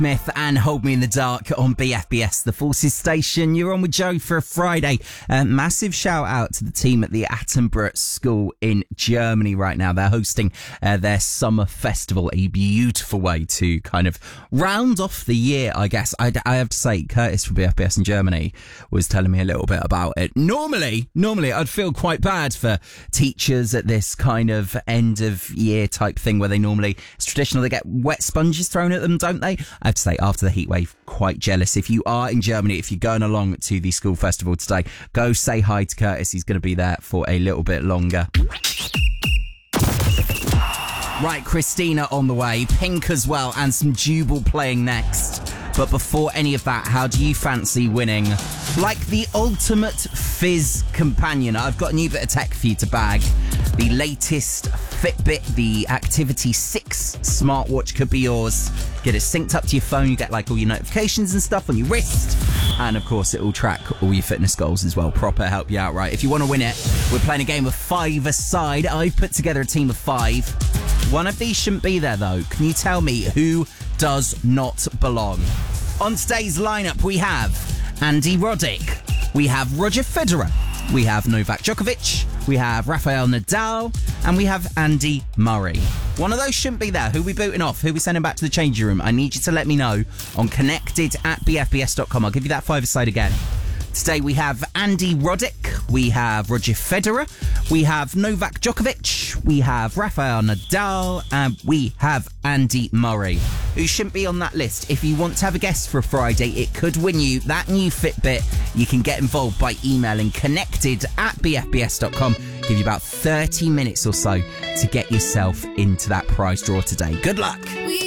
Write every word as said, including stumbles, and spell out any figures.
Smith and Hold Me in the Dark on B F B S, the Forces Station. You're on with Joe for a Friday. Uh, massive shout out to the team at the Attenborough School in Germany right now. They're hosting uh, their summer festival, a beautiful way to kind of round off the year, I guess. I, I have to say, Curtis from B F B S in Germany was telling me a little bit about it. Normally, normally I'd feel quite bad for teachers at this kind of end of year type thing where they normally, it's traditional, they get wet sponges thrown at them, don't they? I have to say, after the heat wave, quite jealous. If you are in Germany, if you're going along to the school festival today, go say hi to Curtis. He's going to be there for a little bit longer. Right, Christina on the way, Pink as well, and some Jubal playing next. But before any of that, how do you fancy winning like the ultimate Fizz companion? I've got a new bit of tech for you to bag. The latest Fitbit, the Activity six smartwatch could be yours. Get it synced up to your phone, you get like all your notifications and stuff on your wrist. And of course, it will track all your fitness goals as well. Proper help you out, right? If you want to win it, we're playing a game of five aside. I've put together a team of five. One of these shouldn't be there though. Can you tell me who does not belong? On today's lineup, we have Andy Roddick, we have Roger Federer, we have Novak Djokovic, we have Rafael Nadal, and we have Andy Murray. One of those shouldn't be there. Who are we booting off? Who are we sending back to the changing room? I need you to let me know on connected at b f b s dot com. I'll give you that five-a-side again. Today we have Andy Roddick, we have Roger Federer, we have Novak Djokovic, we have Rafael Nadal, and we have Andy Murray. Who shouldn't be on that list? If you want to have a guest for a Friday, it could win you that new Fitbit. You can get involved by emailing connected at b f b s dot com. Give you about thirty minutes or so to get yourself into that prize draw today. Good luck. We